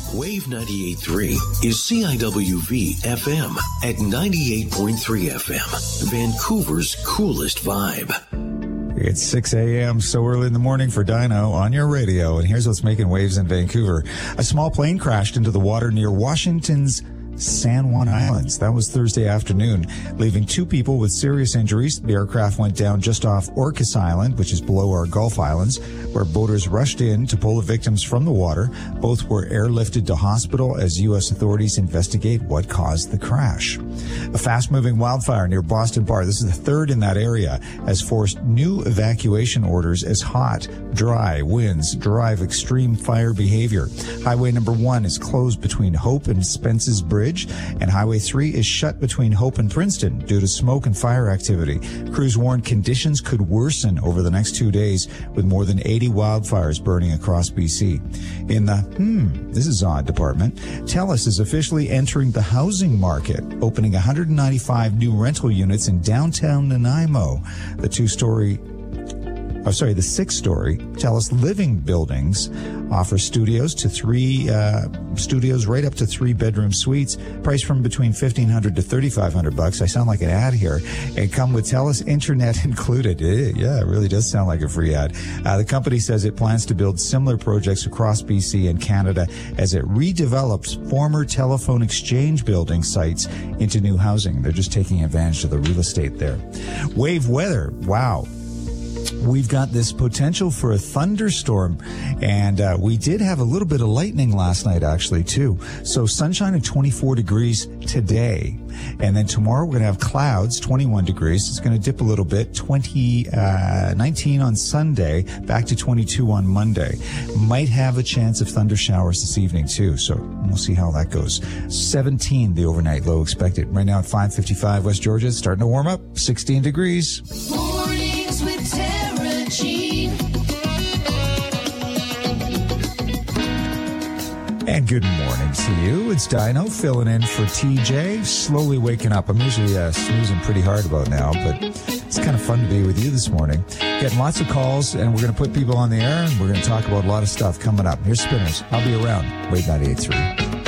Wave 98.3 is CIWV FM at 98.3 FM, Vancouver's coolest vibe. It's 6 a.m., so early in the morning for Dino on your radio. And here's what's making waves in Vancouver. A small plane crashed into the water near Washington's San Juan Islands. That was Thursday afternoon, leaving 2 people with serious injuries. The aircraft went down just off Orcas Island, which is below our Gulf Islands, where boaters rushed in to pull the victims from the water. Both were airlifted to hospital as U.S. authorities investigate what caused the crash. A fast-moving wildfire near Boston Bar, this is the third in that area, has forced new evacuation orders as hot, dry winds drive extreme fire behavior. Highway number 1 is closed between Hope and Spence's Bridge, and Highway 3 is shut between Hope and Princeton due to smoke and fire activity. Crews warn conditions could worsen over the next 2 days, with more than 80 wildfires burning across BC. In the this is odd department, TELUS is officially entering the housing market, opening 195 new rental units in downtown Nanaimo. The 6-story TELUS living buildings offer studios right up to 3-bedroom suites, priced from between $1,500 to $3,500. I sound like an ad here. And come with TELUS internet included. Yeah, it really does sound like a free ad. The company says it plans to build similar projects across BC and Canada as it redevelops former telephone exchange building sites into new housing. They're just taking advantage of the real estate there. Wave weather. Wow. We've got this potential for a thunderstorm, and we did have a little bit of lightning last night, actually, too. So sunshine at 24 degrees today, and then tomorrow we're going to have clouds, 21 degrees. It's going to dip a little bit, 19 on Sunday, back to 22 on Monday. Might have a chance of thunder showers this evening, too, so we'll see how that goes. 17, the overnight low expected. Right now at 5:55 West Georgia, it's starting to warm up, 16 degrees. Mornings with Tara G. And good morning to you. It's Dino filling in for TJ. Slowly waking up. I'm usually snoozing pretty hard about now, but it's kind of fun to be with you this morning. Getting lots of calls, and we're going to put people on the air, and we're going to talk about a lot of stuff coming up. Here's Spinners. I'll be around. Wave 98.3.